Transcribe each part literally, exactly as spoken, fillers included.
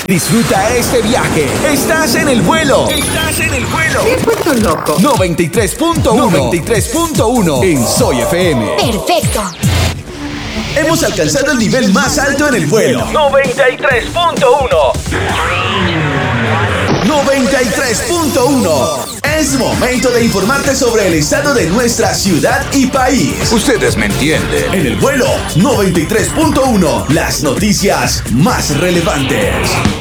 Disfruta este viaje. Estás en el vuelo. Estás en el vuelo. ¿Qué he puesto loco? noventa y tres punto uno. noventa y tres punto uno en Soy F M. Perfecto. Hemos alcanzado el nivel más alto en el vuelo. noventa y tres punto uno. noventa y tres punto uno. Es momento de informarte sobre el estado de nuestra ciudad y país. Ustedes me entienden. En el vuelo noventa y tres punto uno, las noticias más relevantes.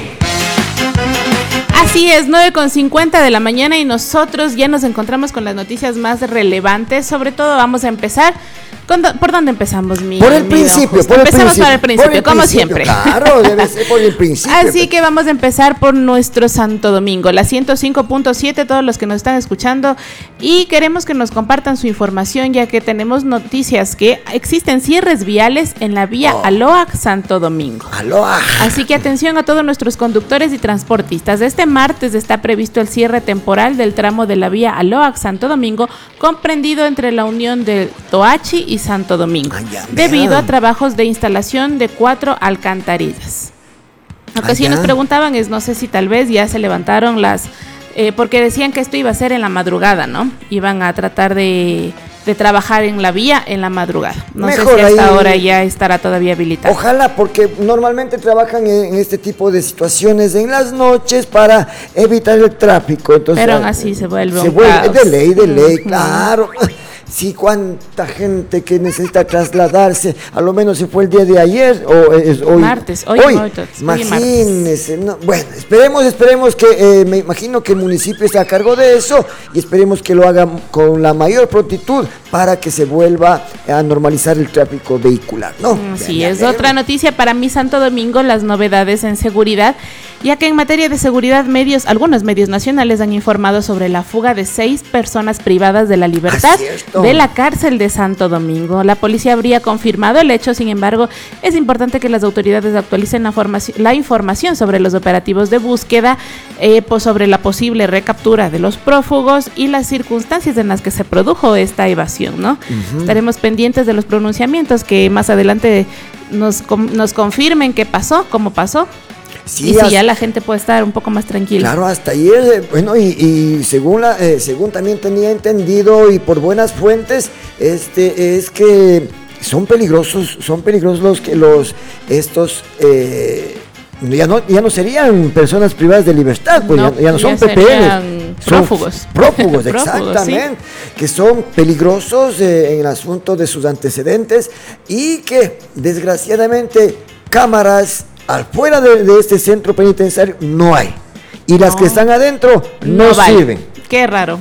Así es, nueve con cincuenta de la mañana y nosotros ya nos encontramos con las noticias más relevantes. Sobre todo vamos a empezar con do- ¿por dónde empezamos, mi Por el mi principio, don Justo? por el Empecemos principio, por el principio, por el como principio, siempre. Claro, debe ser por el principio. Así que vamos a empezar por nuestro Santo Domingo, la ciento cinco punto siete, todos los que nos están escuchando, y queremos que nos compartan su información, ya que tenemos noticias que existen cierres viales en la vía Oh. Aloha Santo Domingo. Aloha. Así que atención a todos nuestros conductores y transportistas. Este martes está previsto el cierre temporal del tramo de la vía Aloha Santo Domingo, comprendido entre la unión de Toachi y Santo Domingo, Ay, ya, debido vean. a trabajos de instalación de cuatro alcantarillas. Lo que Ay, sí ya. nos preguntaban es, no sé si tal vez ya se levantaron las, eh, porque decían que esto iba a ser en la madrugada, ¿no? Iban a tratar de, de trabajar en la vía en la madrugada. No Mejor sé si hasta ahí- ahora ya estará todavía habilitado. Ojalá, porque normalmente trabajan en este tipo de situaciones en las noches para evitar el tráfico. Entonces, Pero aún así se vuelve se un vuelve caos. de ley, de ley, Ujú. claro. Sí, cuánta gente que necesita trasladarse, a lo menos se fue el día de ayer o es hoy. Martes, hoy, hoy, hoy, hoy, imagínese, no, bueno, esperemos, esperemos que, eh, me imagino que el municipio está a cargo de eso y esperemos que lo hagan con la mayor prontitud para que se vuelva a normalizar el tráfico vehicular, ¿no? Sí, Ya, es ya, otra noticia para mi Santo Domingo, las novedades en seguridad, ya que en materia de seguridad medios, algunos medios nacionales han informado sobre la fuga de seis personas privadas de la libertad Ah, cierto. de la cárcel de Santo Domingo. La policía habría confirmado el hecho, sin embargo, es importante que las autoridades actualicen la, formaci- la información sobre los operativos de búsqueda, eh, pues sobre la posible recaptura de los prófugos y las circunstancias en las que se produjo esta evasión, ¿no? Estaremos pendientes de los pronunciamientos que más adelante nos, com- nos confirmen qué pasó, cómo pasó. Sí, y si hasta- ya la gente puede estar un poco más tranquila. Claro, hasta ayer, eh, bueno, y, y según la, eh, según también tenía entendido y por buenas fuentes, este es que son peligrosos, son peligrosos los que los estos eh, ya no ya no serían personas privadas de libertad, pues No, ya, ya no son ya P P Ls, serían son prófugos. prófugos, Prófugos, exactamente, que son peligrosos eh, en el asunto de sus antecedentes y que desgraciadamente cámaras afuera de, de este centro penitenciario no hay. Y las No. que están adentro no, No vale. sirven. Qué raro.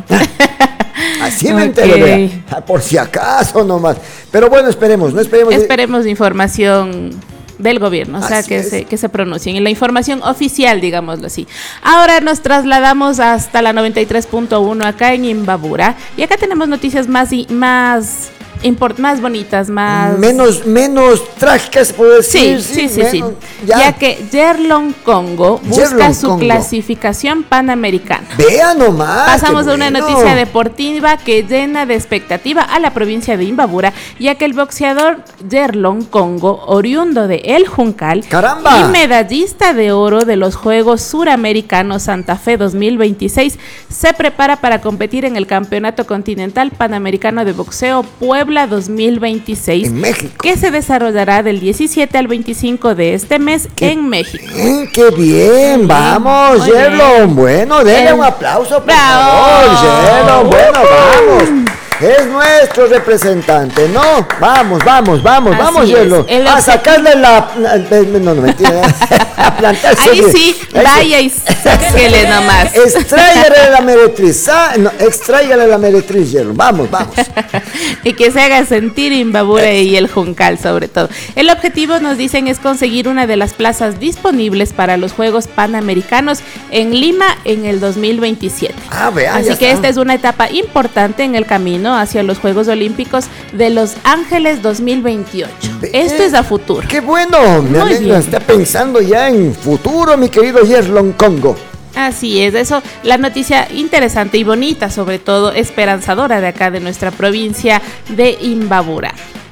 Así me Ok. entero, vea. Ah, por si acaso nomás. Pero bueno, esperemos, no esperemos. Esperemos información del gobierno, o sea, Así que es. se, que se pronuncien. Y la información oficial, digámoslo así. Ahora nos trasladamos hasta la noventa y tres punto uno acá en Imbabura. Y acá tenemos noticias más, y, más, import, más bonitas, más... Menos, menos trágicas, se puede Sí, decir. sí, sí, sí. menos- Ya. Ya. que Yerlon Congo busca Yerlon su Congo. clasificación panamericana. Vea nomás. Pasamos qué a una bueno. noticia deportiva que llena de expectativa a la provincia de Imbabura, ya que el boxeador Yerlon Congo, oriundo de El Juncal, ¡Caramba! y medallista de oro de los Juegos Suramericanos Santa Fe dos mil veintiséis, se prepara para competir en el Campeonato Continental Panamericano de Boxeo Puebla dos mil veintiséis, En México. que se desarrollará del diecisiete al veinticinco de este mes ¿Qué? en México. Bien, qué bien, vamos, muy bien. Yerlon. Bueno, denle El- un aplauso, por ¡Bravo! favor, Yerlon. Bueno, vamos. Es nuestro representante, ¿no? Vamos, vamos, vamos, Así vamos, es. Yerlon. El A obje- sacarle la... No, no, mentira. A plantarse. Ahí bien. sí, Ahí vaya y sáquele nomás. Extráigale la meretriz, ¿ah? No, extráigale la meretriz, Yerlon. Vamos, vamos. Y que se haga sentir Imbabura y el Juncal sobre todo. El objetivo, nos dicen, es conseguir una de las plazas disponibles para los Juegos Panamericanos en Lima en el dos mil veintisiete. Ah, vea, Así ya que está. esta es una etapa importante en el camino hacia los Juegos Olímpicos de Los Ángeles dos mil veintiocho. Ve- Esto es a futuro. Qué bueno, me Muy alegra. bien. Está pensando ya en futuro, mi querido Yerlon Congo. Así es, eso, la noticia interesante y bonita, sobre todo esperanzadora de acá de nuestra provincia de Imbabura.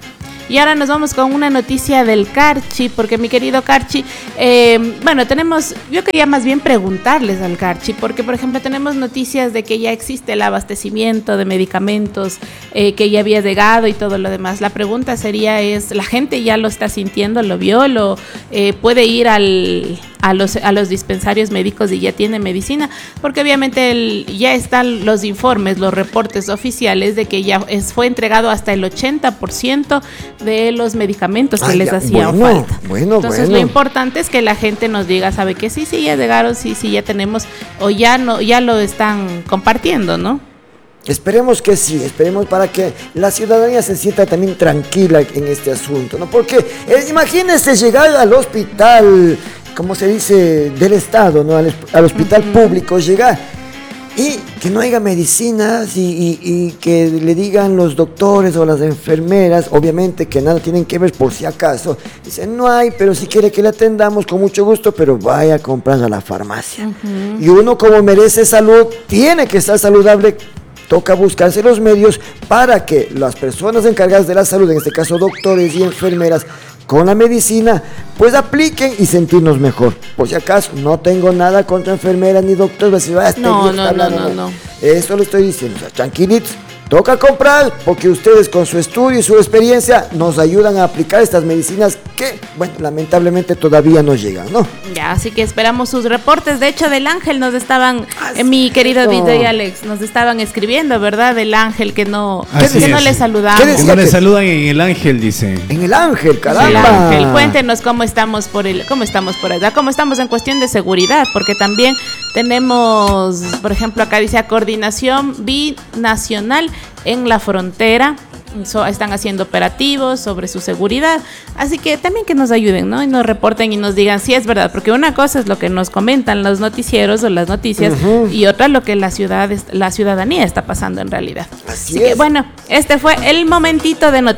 Y ahora nos vamos con una noticia del Carchi, porque mi querido Carchi, eh, bueno, tenemos, yo quería más bien preguntarles al Carchi, porque por ejemplo tenemos noticias de que ya existe el abastecimiento de medicamentos, eh, que ya había llegado y todo lo demás. La pregunta sería es, ¿la gente ya lo está sintiendo, lo vio, lo eh, puede ir al... A los, a los dispensarios médicos y ya tiene medicina? Porque obviamente el, ya están los informes, los reportes oficiales de que ya es, fue entregado hasta el ochenta por ciento de los medicamentos que Ah, les ya, hacían bueno, falta. bueno, Entonces bueno. lo importante es que la gente nos diga, sabe que sí, sí, ya llegaron, sí, sí, ya tenemos, o ya no, ya lo están compartiendo, ¿no? Esperemos que sí, esperemos para que la ciudadanía se sienta también tranquila en este asunto, ¿no? Porque eh, imagínense llegar al hospital, como se dice, del Estado, ¿no? Al, al hospital uh-huh. público, llegar y que no haya medicinas y, y, y que le digan los doctores o las enfermeras, obviamente que nada tienen que ver por si acaso, dicen no hay, pero si quiere que le atendamos con mucho gusto, pero vaya a comprar a la farmacia. Uh-huh. Y uno como merece salud, tiene que estar saludable. Toca buscarse los medios para que las personas encargadas de la salud, en este caso doctores y enfermeras, con la medicina, pues apliquen y sentirnos mejor. Por si acaso, no tengo nada contra enfermeras ni doctores. No, no, no, no, no. Eso lo estoy diciendo, o sea, tranquilitos. Toca comprar porque ustedes con su estudio y su experiencia nos ayudan a aplicar estas medicinas que, bueno, lamentablemente todavía no llegan, ¿no? Ya, así que esperamos sus reportes. De hecho, del Ángel nos estaban, eh, mi querido no. D J Alex, nos estaban escribiendo, ¿verdad? Del Ángel que no, Así que es. no le saludamos. Que no le saludan en el Ángel, dice. En el Ángel, caramba. El Ángel, cuéntenos cómo estamos por el, cómo estamos por allá, cómo estamos en cuestión de seguridad, porque también tenemos, por ejemplo, acá dice coordinación binacional en la frontera. So, están haciendo operativos sobre su seguridad, así que también que nos ayuden, ¿no? Y nos reporten y nos digan si es verdad, porque una cosa es lo que nos comentan los noticieros o las noticias uh-huh. y otra lo que la ciudad, la ciudadanía está pasando en realidad. Así, así es. que bueno, este fue el momentito de noticias.